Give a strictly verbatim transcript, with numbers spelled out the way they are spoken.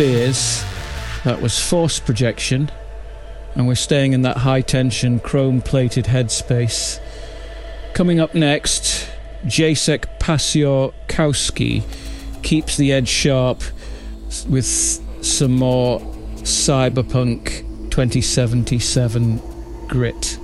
Fears. That was Force Projection. And we're staying in that high-tension, chrome-plated headspace. Coming up next, Jacek Pasiorkowski keeps the edge sharp with some more cyberpunk twenty seventy-seven grit.